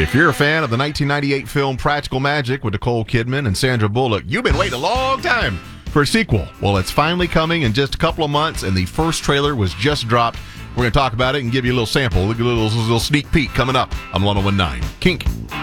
If you're a fan of the 1998 film Practical Magic with Nicole Kidman and Sandra Bullock, you've been waiting a long time for a sequel. Well, it's finally coming in just a couple of months, and the first trailer was just dropped. We're going to talk about it and give you a little sample, a little sneak peek coming up on 101.9 Kink.